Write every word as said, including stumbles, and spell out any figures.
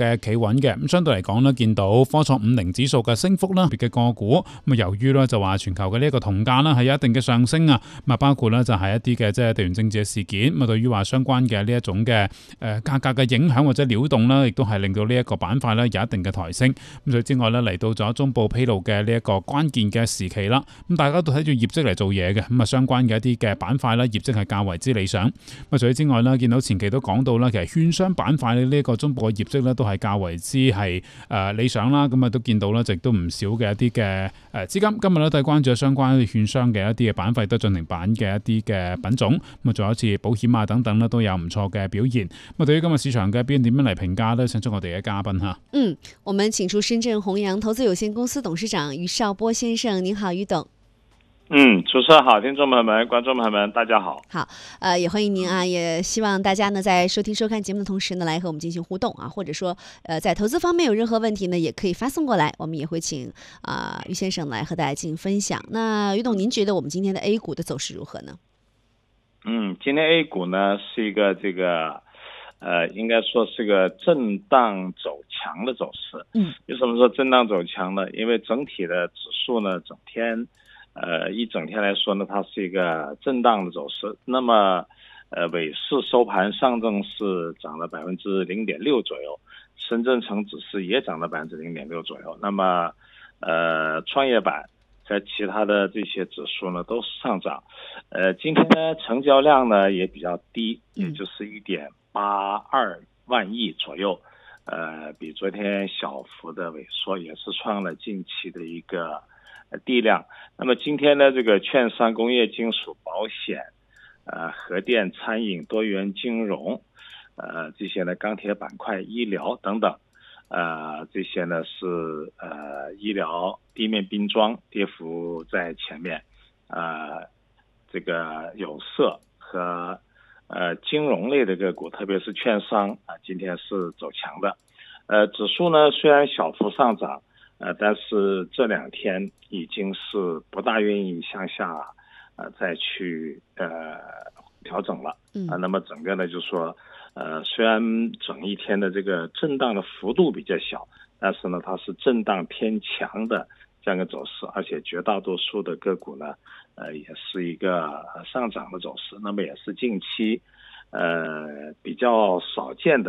嘅企穩嘅。咁相對嚟講呢，見到科創五零指數嘅升幅啦，別嘅個股咁啊，由於咧就話全球嘅呢一個銅價啦係有一定嘅上升啊，咁啊包括咧就係一啲嘅即係地緣政治嘅事件，咁啊對於話相關嘅呢一種嘅誒價格嘅影響或者擾動啦，亦都係令到呢一個板塊咧有一定嘅抬升。咁除此之外咧，嚟到咗中報披露嘅呢一個關鍵嘅時期啦，咁大家都睇住業績嚟做嘢嘅，咁啊相關嘅一啲嘅板塊咧業績係較為之理想。咁啊除此之外咧，見到前期都講到啦，其實券商板塊呢一個中報嘅業績咧都係較為之係誒理想啦，咁啊都見到啦，亦都唔少嘅一啲嘅誒資金今日咧都係關注相關券商嘅一啲嘅板塊，都進行版嘅一啲嘅品種，咁啊仲有好似保險啊等等咧都有唔錯嘅表現。咁啊對於今日市場嘅表現點樣嚟評價呢？請出我哋嘅嘉賓吓。 嗯，我們請出深圳弘陽投資有限公司董事長余少波先生，您好，余董。 嗯，主持人好，听众朋友们、观众朋友们，大家好。 好，呃，也欢迎您啊，也希望大家呢在收听收看节目的同时呢，来和我们进行互动啊，或者说，呃，在投资方面有任何问题呢，也可以发送过来，我们也会请啊、呃、余先生来和大家进行分享。那余董，您觉得我们今天的 A 股的走势如何呢？ 嗯，今天 A 股呢是一个这个，呃，应该说是个震荡走强的走势。 嗯， 为什么说震荡走强呢？因为整体的指数呢，整天。呃，一整天来说呢，它是一个震荡的走势。那么，呃，尾市收盘，上证是涨了百分之零点六左右，深圳成指是也涨了百分之零点六左右。那么，呃，创业板在其他的这些指数呢都是上涨。呃，今天呢成交量呢也比较低，也就是一点八二万亿左右。呃，比昨天小幅的萎缩，也是创了近期的一个。地量。那么今天呢，这个券商、工业金属、保险、呃核电、餐饮、多元金融，呃这些呢钢铁板块、医疗等等，呃这些呢是呃医疗、地面冰装跌幅在前面，呃这个有色和呃金融类的个股，特别是券商啊、呃，今天是走强的。呃指数呢虽然小幅上涨。呃，但是这两天已经是不大愿意向下，呃，再去呃调整了。 嗯、 呃。那么整个呢，就是说，呃，虽然整一天的这个震荡的幅度比较小，但是呢，它是震荡偏强的这样一个走势，而且绝大多数的个股呢，呃，也是一个上涨的走势。那么也是近期，呃，比较少见的。